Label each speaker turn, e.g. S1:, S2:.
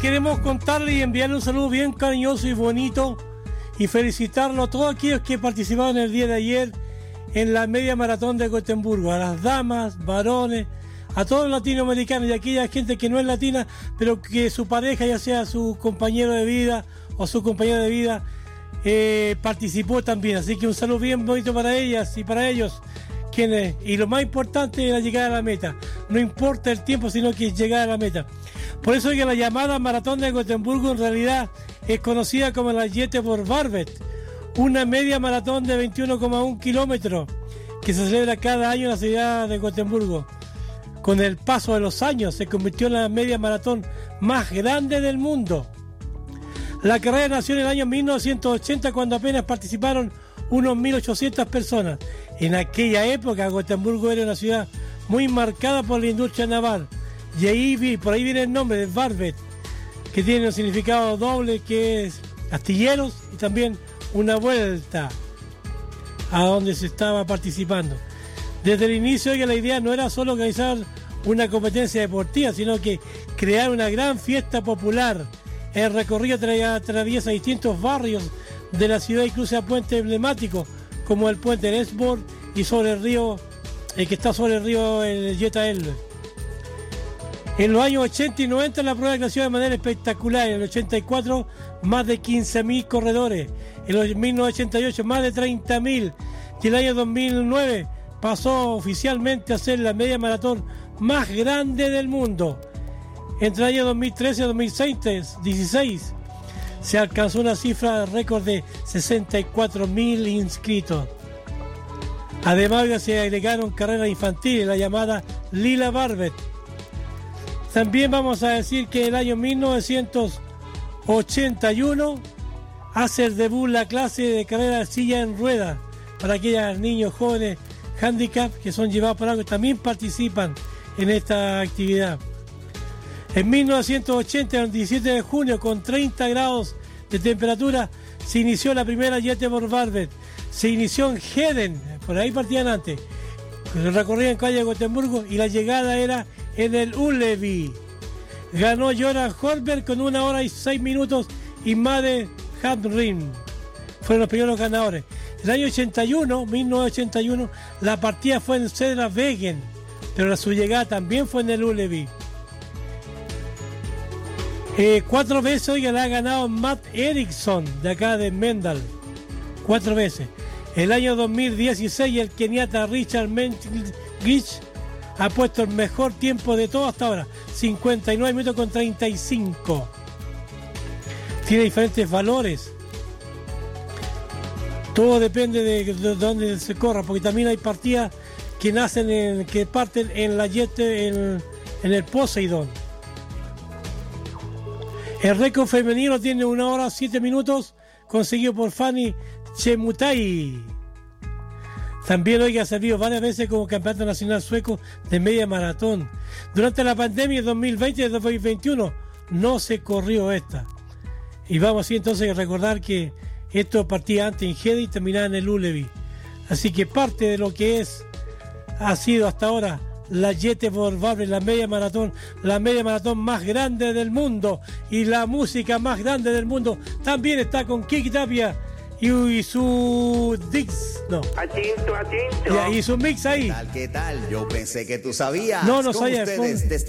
S1: queremos contarle y enviarle un saludo bien cariñoso y bonito y felicitarlo a todos aquellos que participaron el día de ayer en la media maratón de Gotemburgo, a las damas, varones, a todos los latinoamericanos y a aquella gente que no es latina, pero que su pareja, ya sea su compañero de vida o su compañera de vida, participó también. Así que un saludo bien bonito para ellas y para ellos, quienes, y lo más importante es la llegada a la meta. No importa el tiempo, sino que es llegar a la meta. Por eso es que la llamada Maratón de Gotemburgo en realidad es conocida como la Göteborg Varvet, una media maratón de 21,1 kilómetros que se celebra cada año en la ciudad de Gotemburgo. Con el paso de los años se convirtió en la media maratón más grande del mundo. La carrera nació en el año 1980 cuando apenas participaron unos 1.800 personas. En aquella época Gotemburgo era una ciudad muy marcada por la industria naval. Y ahí, por ahí viene el nombre de Varvet, que tiene un significado doble, que es astilleros y también una vuelta a donde se estaba participando. Desde el inicio que la idea no era solo organizar una competencia deportiva, sino que crear una gran fiesta popular. El recorrido atraviesa distintos barrios de la ciudad y cruza puentes emblemáticos como el puente de Esbord y sobre el río, que está sobre el río Göta Älv. En los años 80 y 90 la prueba creció de manera espectacular. En el 84 más de 15.000 corredores. En el 1988 más de 30.000. Y el año 2009 pasó oficialmente a ser la media maratón más grande del mundo. Entre el año 2013 y 2016 se alcanzó una cifra récord de 64.000 inscritos. Además se agregaron carreras infantiles, la llamada Lila Varvet. También vamos a decir que en el año 1981 hace el debut la clase de carrera de silla en ruedas para aquellos niños jóvenes handicap que son llevados por algo, también participan en esta actividad. En 1980, el 17 de junio, con 30 grados de temperatura, se inició la primera Göteborg Varvet. Se inició en Heden, por ahí partían antes, recorrían calle de Gotemburgo y la llegada era en el Ullevi. Ganó Göran Holmberg con 1 hora y 6 minutos y Made Hamrin. Fueron los primeros ganadores. El año 1981, la partida fue en Södra Vägen, pero su llegada también fue en el Ullevi. 4 veces hoy la ha ganado Matt Eriksson, de acá de Mendal. 4 veces. El año 2016 el keniata Richard Mentgich ha puesto el mejor tiempo de todo hasta ahora, 59 minutos con 35. Tiene diferentes valores. Todo depende de dónde se corra, porque también hay partidas que nacen que parten en la en el Poseidon. El récord femenino tiene 1 hora 7 minutos, conseguido por Fanny Chemutai. También hoy ha servido varias veces como campeonato nacional sueco de media maratón. Durante la pandemia de 2020 y 2021 no se corrió esta. Y vamos así entonces a recordar que esto partía antes en Hede y terminaba en el Ullevi. Así que parte de lo que ha sido hasta ahora la Göteborg Varvet, la media maratón más grande del mundo y la música más grande del mundo. También está con Kiki Tapia y su Dix, no.
S2: Atento.
S1: Y su mix ahí.
S3: ¿Qué tal? Yo pensé que tú sabías.
S1: No
S3: Con
S1: sabía.
S3: ustedes desde